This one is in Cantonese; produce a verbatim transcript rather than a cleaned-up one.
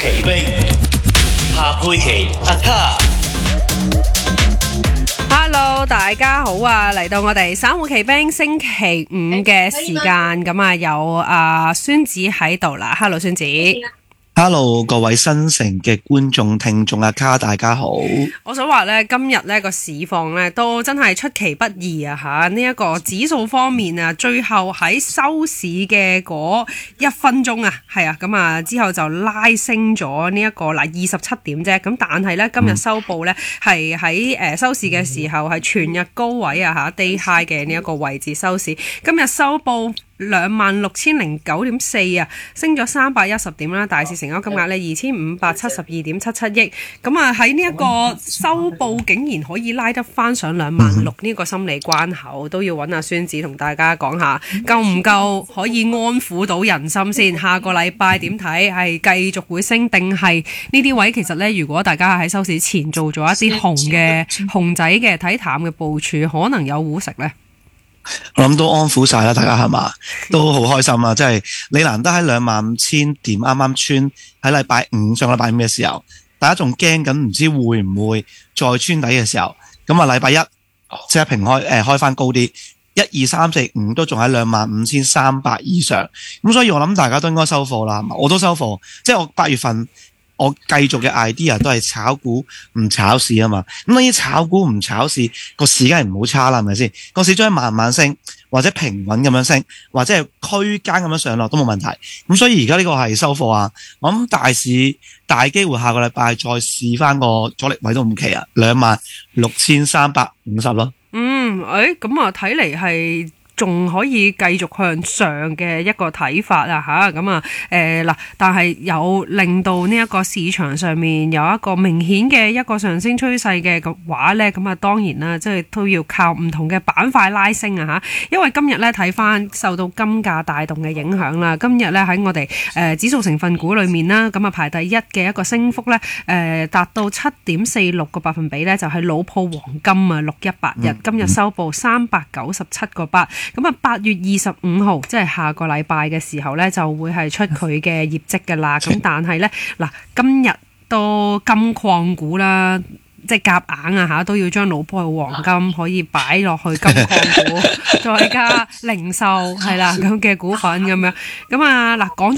奇兵夏佩琪阿卡。 Hello， 大家好啊！嚟到我哋散戶奇兵星期五嘅時間，咁啊有啊孫子喺度啦。Hello， 孫子。 Hello， 各位新城嘅觀眾聽眾阿卡，大家好。 我想話咧，今日咧個市況咧都真係出其不意啊！吓，呢一個指數方面啊，最後喺收市嘅嗰一分鐘啊，係啊，咁啊之後就拉升咗呢一個嗱二十七點啫。咁但係咧今日收報咧係喺誒收市嘅時候係全日高位啊吓 day high 嘅呢一個位置收市。今日收報兩萬六千零九點四啊，升咗三百一十點啦。大市成交金額咧二千五百七十二點七七億。咁啊喺呢一個收報竟然可以拉得翻上兩萬六呢個心理關口，都要揾阿孫子同大家講下，夠唔夠可以安撫到人心先？下個禮拜點睇？係繼續會升定係呢啲位？其實咧，如果大家喺收市前做咗一啲紅嘅紅仔嘅睇淡嘅部署，可能有糊食咧。 我諗都安撫晒啦，大家係嘛，都好開心啊！即係你難得喺兩萬五千點啱啱穿，喺禮拜五上個禮拜五嘅時候，大家仲驚緊唔知會唔會再穿底嘅時候，咁啊禮拜一即係平開誒、呃、開翻高啲，一二三四五都仲喺兩萬五千三百以上，咁所以我諗大家都應該收貨啦，係嘛？我都收貨，即係我八月份。我繼續嘅 idea 都係炒股唔炒市啊嘛，咁當然炒股唔炒市個市梗係唔好差啦，係咪先？個市將慢慢升或者平穩咁樣升，或者係區間咁樣上落都冇問題。咁所以而家呢個係收貨啊！我諗大市大機會下個禮拜再試翻個阻力位都唔奇啊，兩萬六千三百五十咯。 嗯，誒咁啊，睇嚟係仲可以繼續向上嘅一個睇法啊吓，咁啊誒嗱，但係有令到呢一個市場上面有一個明顯嘅一個上升趨勢嘅話咧，咁啊當然啦，即係都要靠唔同嘅板塊拉升啊吓，因為今日咧睇翻受到金價帶動嘅影響啦，今日咧喺我哋誒、呃、指數成分股裏面啦，咁啊排第一嘅一個升幅咧誒達到七點四六個百分比咧，就係老鋪黃金啊六一八一，今日收報三百九十七個八。咁啊，八月二十五號，即係下個禮拜嘅時候咧，就會係出佢嘅業績㗎啦。咁但係咧，嗱，今日都金礦股啦，即係夾硬啊嚇，都要將老鋪嘅黃金可以擺落去金礦股，再加零售係啦咁嘅股份咁樣。咁啊嗱，講